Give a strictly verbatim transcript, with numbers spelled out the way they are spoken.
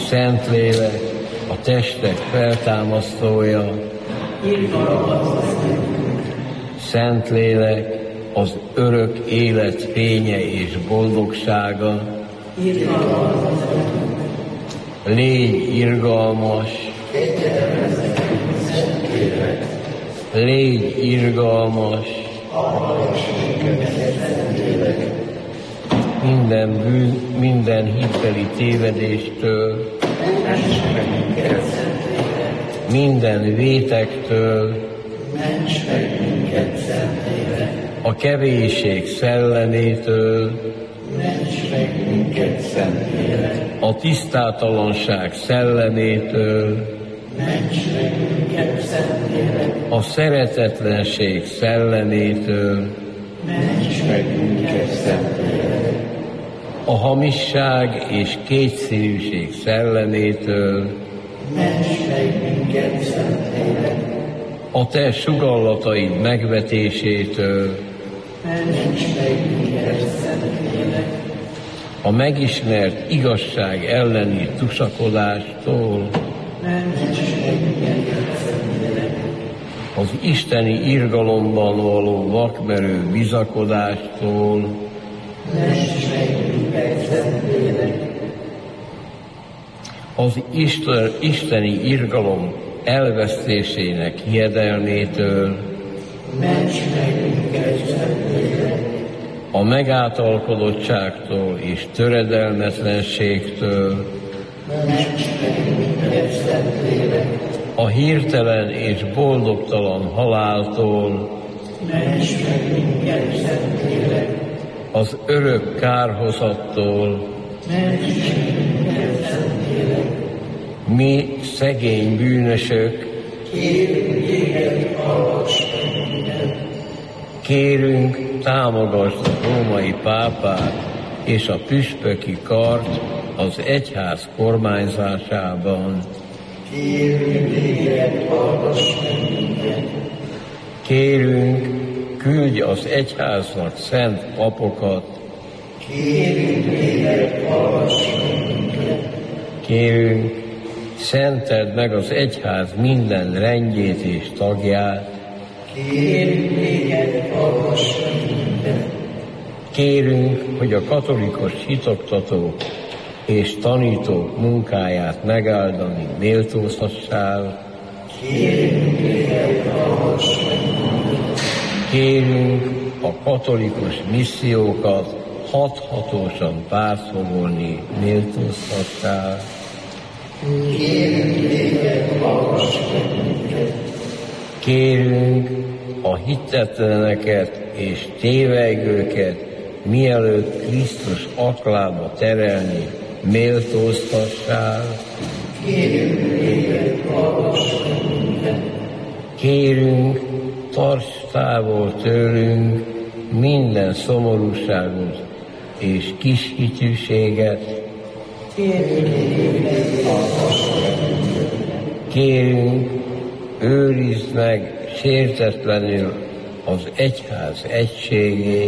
Szentlélek, a testek feltámasztója, Szentlélek, az örök élet fénye és boldogsága, légy irgalmas, légy irgalmas, minden bűn, minden hitbeli tévedéstől, minden vétektől, a kevésség szellemétől, a tisztátalanság szellemétől, a szeretetlenség szellemétől, a hamisság és kétszínűség szellemétől, a te sugallataid megvetésétől, a megismert igazság elleni tusakodástól, az isteni irgalomban való vakmerő bizakodástól, az Isten, isteni irgalom elvesztésének hiedelmétől, a megáltalkodottságtól és töredelmetlenségtől, a hirtelen és boldogtalan haláltól, az örök kárhozattól, mi szegény bűnösök, kérünk, támogasd a római pápát és a püspöki kart az egyház kormányzásában. Kérünk, küldj az egyháznak szent papokat. Kérünk, szenteld meg az egyház minden rendjét és tagját. Kérünk, hogy a katolikus hitoktatók és tanítók munkáját megáldani méltóztassál. Kérünk, a katolikus missziókat hathatósan pártfogolni méltóztassál. Kérünk, a hitetleneket és tévegőket mielőtt Krisztus aklába terelni méltóztassál. Kérünk, tarts távol tőlünk minden szomorúságot és kis hitűséget. Kérünk, őrizd meg sértetlenül az egyház egységét.